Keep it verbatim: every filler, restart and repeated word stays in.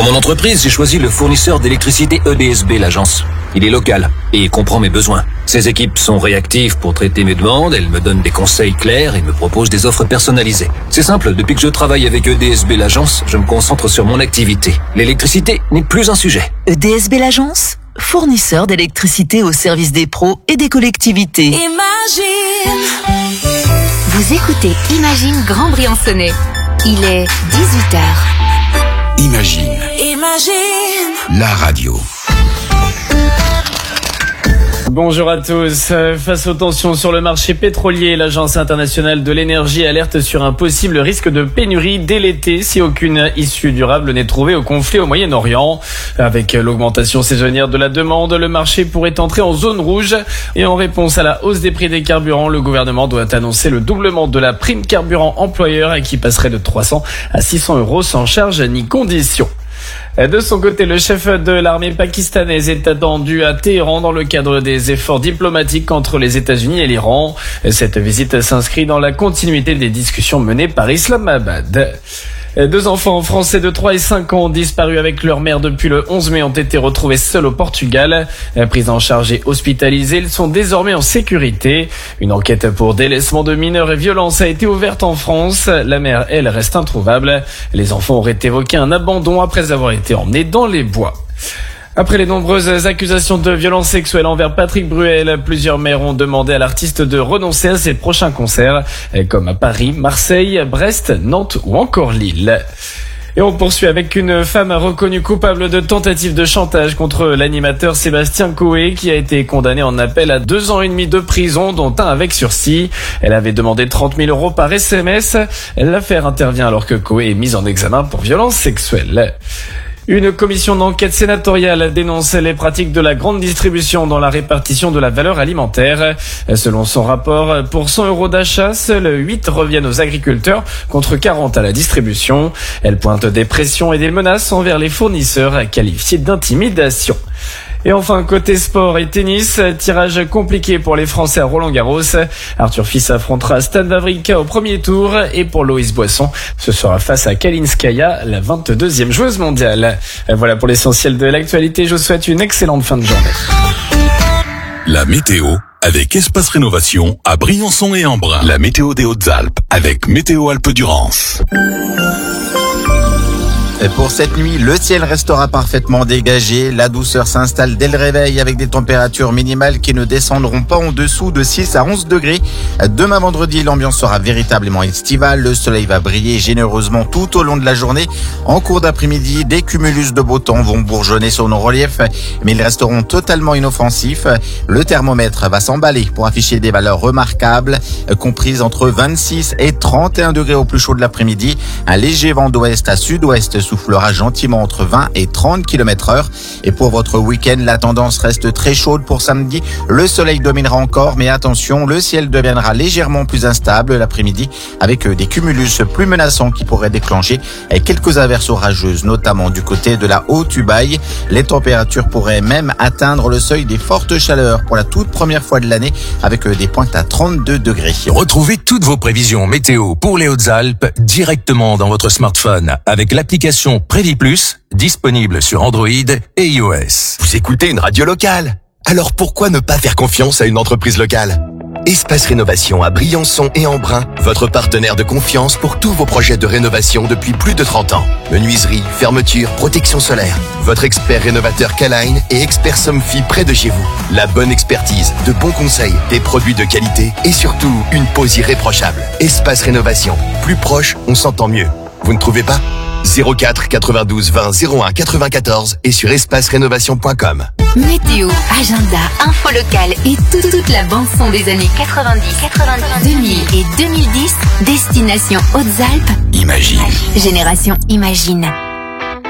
Pour mon entreprise, j'ai choisi le fournisseur d'électricité E D S B, l'agence. Il est local et comprend mes besoins. Ses équipes sont réactives pour traiter mes demandes, elles me donnent des conseils clairs et me proposent des offres personnalisées. C'est simple, depuis que je travaille avec E D S B, l'agence, je me concentre sur mon activité. L'électricité n'est plus un sujet. E D S B, l'agence, fournisseur d'électricité au service des pros et des collectivités. Imagine. Vous écoutez Imagine Grand Briançonnais. Il est dix-huit heures. Imagine. Imagine. La radio. Bonjour à tous. Face aux tensions sur le marché pétrolier, l'Agence internationale de l'énergie alerte sur un possible risque de pénurie dès l'été si aucune issue durable n'est trouvée au conflit au Moyen-Orient. Avec l'augmentation saisonnière de la demande, le marché pourrait entrer en zone rouge. Et en réponse à la hausse des prix des carburants, le gouvernement doit annoncer le doublement de la prime carburant employeur qui passerait de trois cents à six cents euros sans charge ni condition. De son côté, le chef de l'armée pakistanaise est attendu à Téhéran dans le cadre des efforts diplomatiques entre les États-Unis et l'Iran. Cette visite s'inscrit dans la continuité des discussions menées par Islamabad. Deux enfants français de trois et cinq ans ont disparu avec leur mère depuis le onze mai, ont été retrouvés seuls au Portugal. Pris en charge et hospitalisés, ils sont désormais en sécurité. Une enquête pour délaissement de mineurs et violence a été ouverte en France. La mère, elle, reste introuvable. Les enfants auraient évoqué un abandon après avoir été emmenés dans les bois. Après les nombreuses accusations de violences sexuelles envers Patrick Bruel, plusieurs maires ont demandé à l'artiste de renoncer à ses prochains concerts, comme à Paris, Marseille, Brest, Nantes ou encore Lille. Et on poursuit avec une femme reconnue coupable de tentative de chantage contre l'animateur Sébastien Coé, qui a été condamné en appel à deux ans et demi de prison, dont un avec sursis. Elle avait demandé trente mille euros par S M S. L'affaire intervient alors que Coé est mise en examen pour violences sexuelles. Une commission d'enquête sénatoriale dénonce les pratiques de la grande distribution dans la répartition de la valeur alimentaire. Selon son rapport, pour cent euros d'achat, seuls huit reviennent aux agriculteurs contre quarante à la distribution. Elle pointe des pressions et des menaces envers les fournisseurs qualifiés d'intimidation. Et enfin, côté sport et tennis, tirage compliqué pour les Français à Roland-Garros. Arthur Fils affrontera Stan Wawrinka au premier tour et pour Loïs Boisson, ce sera face à Kalinskaya, la vingt-deuxième joueuse mondiale. Voilà pour l'essentiel de l'actualité. Je vous souhaite une excellente fin de journée. La météo avec Espace Rénovation à Briançon et Embrun. La météo des Hautes-Alpes avec Météo Alpes-Durance. Pour cette nuit, le ciel restera parfaitement dégagé. La douceur s'installe dès le réveil avec des températures minimales qui ne descendront pas en dessous de six à onze degrés. Demain vendredi, l'ambiance sera véritablement estivale. Le soleil va briller généreusement tout au long de la journée. En cours d'après-midi, des cumulus de beau temps vont bourgeonner sur nos reliefs, mais ils resteront totalement inoffensifs. Le thermomètre va s'emballer pour afficher des valeurs remarquables, comprises entre vingt-six et trente et un degrés au plus chaud de l'après-midi. Un léger vent d'ouest à sud-ouest soufflera gentiment entre vingt et trente kilomètres heure. Et pour votre week-end, la tendance reste très chaude pour samedi. Le soleil dominera encore, mais attention, le ciel deviendra légèrement plus instable l'après-midi avec des cumulus plus menaçants qui pourraient déclencher quelques averses orageuses, notamment du côté de la Haute-Ubaye. Les températures pourraient même atteindre le seuil des fortes chaleurs pour la toute première fois de l'année avec des pointes à trente-deux degrés. Retrouvez toutes vos prévisions météo pour les Hautes-Alpes directement dans votre smartphone avec l'application Prévis Plus, disponible sur Android et iOS. Vous écoutez une radio locale? Alors pourquoi ne pas faire confiance à une entreprise locale? Espace Rénovation à Briançon et Embrun, votre partenaire de confiance pour tous vos projets de rénovation depuis plus de trente ans. Menuiserie, fermeture, protection solaire. Votre expert rénovateur K-Line et expert Somfy près de chez vous. La bonne expertise, de bons conseils, des produits de qualité et surtout une pose irréprochable. Espace Rénovation. Plus proche, on s'entend mieux. Vous ne trouvez pas? zéro quatre quatre-vingt-douze vingt zéro un quatre-vingt-quatorze et sur espace rénovation point com. Météo, agenda, info locale et tout, toute la bande-son des années quatre-vingt-dix, quatre-vingt-dix, deux mille et deux mille dix. Destination Hautes-Alpes. Imagine. Génération Imagine.